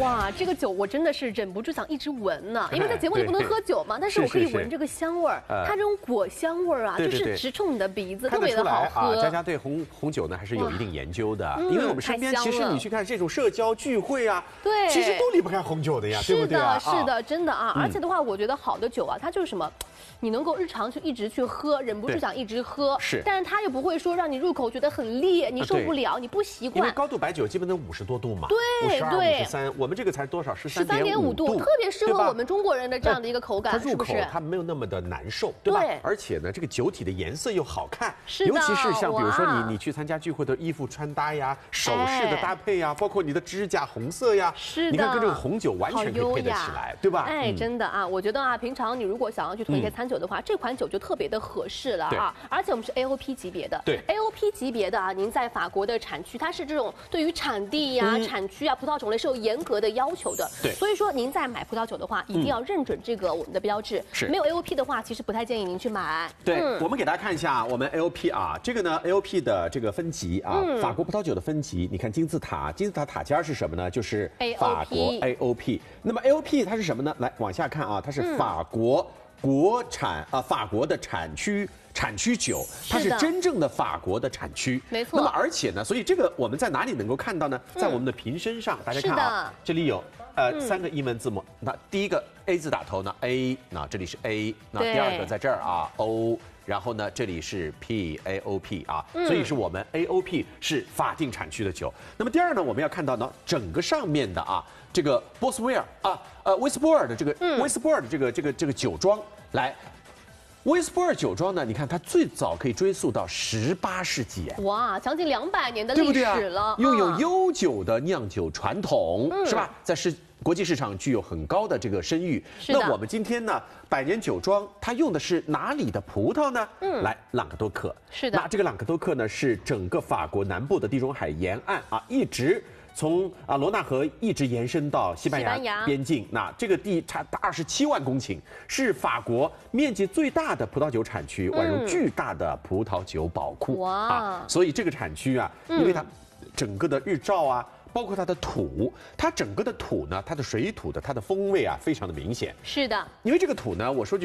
哇，这个酒我真的是忍不住想一直闻呢，因为在节目里不能喝酒嘛，但是我可以闻这个香味儿，它这种果香味儿啊，就是直冲你的鼻子，特别的好喝。 佳佳对红酒呢还是有一定研究的，因为我们身边其实你去看这种社交聚会啊， 对， 其实都离不开红酒的呀，对不对啊？ 是的，真的啊，而且的话，我觉得好的酒啊，它就是什么？你能够日常去一直去喝，忍不住想一直喝， 是， 但是它又不会说让你入口觉得很烈，你受不了，你不习惯。 因为高度白酒基本都50多度嘛， 对对，53，我们这个才多少？13.5度， 特别适合我们中国人的这样的一个口感， 它入口它没有那么的难受，对吧？而且呢，这个酒体的颜色又好看，尤其是像比如说你去参加聚会的衣服穿搭呀、首饰的搭配呀，包括你的指甲红色呀， 是的， 你看跟这个红酒完全可以配得起来，对吧？ 哎，真的啊，我觉得啊，平常你如果想要去囤一些餐酒的话，这款酒就特别的合适了啊！而且我们是 AOP 级别的， 对 AOP 级别的啊，您在法国的产区，它是这种对于产地呀、产区啊、葡萄种类是有严格的要求的。 对， 所以说您在买葡萄酒的话，一定要认准这个我们的标志。 是， 没有 AOP 的话，其实不太建议您去买。 对，我们给大家看一下我们 AOP 啊，这个呢 AOP 的这个分级啊，法国葡萄酒的分级，你看金字塔塔尖是什么呢？就是法国 AOP。那么 AOP 它是什么呢？来往下看啊，它是法国国产法国的产区酒，它是真正的法国的产区， 没错。 那么而且呢，所以这个我们在哪里能够看到呢？在我们的瓶身上，大家看啊，这里有3个英文字母，那第一个 A 字打头呢 A， 那这里是 A， 那第二个在这儿啊 O。然后呢，这里是 AOP 啊，所以是我们 AOP 是法定产区的酒。那么第二呢，我们要看到呢，整个上面的啊，这个波斯威尔啊，威斯波尔的这个威斯波尔的这个酒庄来。威斯波尔酒庄呢，你看它最早可以追溯到18世纪， 哇，将近200年的历史了， 拥有悠久的酿酒传统，是吧？在国际市场具有很高的这个声誉。那我们今天呢，100年酒庄它用的是哪里的葡萄呢？来，朗格多克。 是的。 那这个朗格多克呢，是整个法国南部的地中海沿岸啊，一直从罗纳河一直延伸到西班牙边境。那这个地差27万公顷，是法国面积最大的葡萄酒产区，宛如巨大的葡萄酒宝库。哇！所以这个产区啊，因为它整个的日照啊。包括它的土，它整个的土呢，它的水土的它的风味啊，非常的明显。 是的， 因为这个土呢，我说句